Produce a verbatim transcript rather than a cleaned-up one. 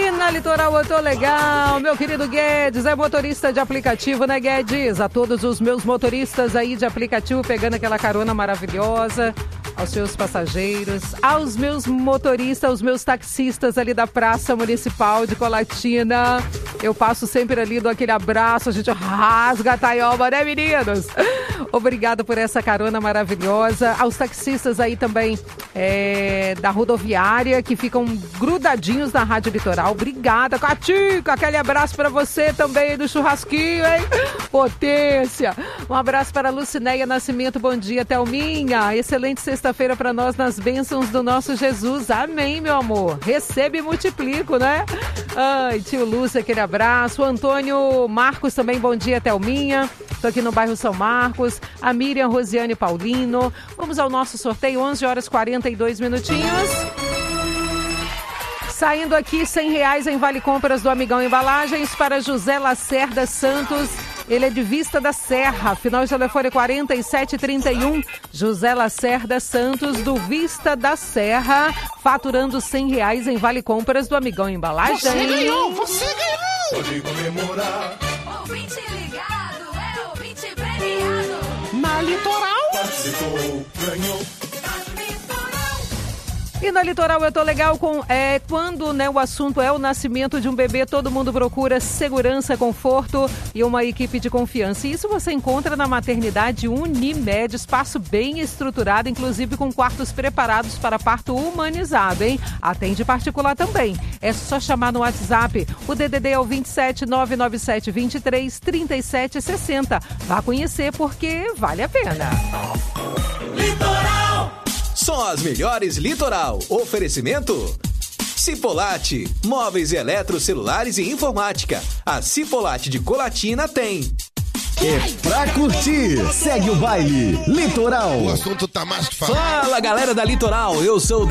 E na Litoral eu tô legal, meu querido Guedes, é motorista de aplicativo, né, Guedes? A todos os meus motoristas aí de aplicativo pegando aquela carona maravilhosa, aos seus passageiros, aos meus motoristas, aos meus taxistas ali da Praça Municipal de Colatina. Eu passo sempre ali, dou aquele abraço, a gente rasga a taioba, né, meninos? Obrigada por essa carona maravilhosa. Aos taxistas aí também é, da rodoviária, que ficam grudadinhos na Rádio Litoral. Obrigada, Catica. Aquele abraço para você também do churrasquinho, hein? Potência. Um abraço para a Lucinéia Nascimento. Bom dia, Thelminha. Excelente sexta-feira para nós nas bênçãos do nosso Jesus. Amém, meu amor. Receba e multiplico, né? Ai, tio Lúcio, aquele abraço. O Antônio Marcos também, bom dia, Thelminha. Estou aqui no bairro São Marcos. A Miriam Rosiane Paulino. Vamos ao nosso sorteio, onze horas e quarenta e dois minutinhos. Saindo aqui, cem reais em Vale Compras do Amigão Embalagens para José Lacerda Santos. Ele é de Vista da Serra, final de telefone quarenta e sete trinta e um. José Lacerda Santos, do Vista da Serra, faturando cem reais em Vale Compras do Amigão Embalagens. Você ganhou, você ganhou! Pode comemorar. Ouvinte ligado, é ouvinte premiado. Na Litoral. Participou, ganhou. E na Litoral eu tô legal com é, quando né, o assunto é o nascimento de um bebê, todo mundo procura segurança, conforto e uma equipe de confiança. E isso você encontra na maternidade Unimed, espaço bem estruturado, inclusive com quartos preparados para parto humanizado, hein? Atende particular também. É só chamar no WhatsApp. O D D D é o vinte e sete, nove nove sete, vinte e três, trinta e sete sessenta. Vá conhecer porque vale a pena. Litoral! Só as melhores Litoral. Oferecimento Cipolate, móveis e eletrocelulares e informática. A Cipolate de Colatina tem. É pra curtir. Segue o baile. Litoral. O assunto tá mais que falado. Fala, galera da Litoral. Eu sou o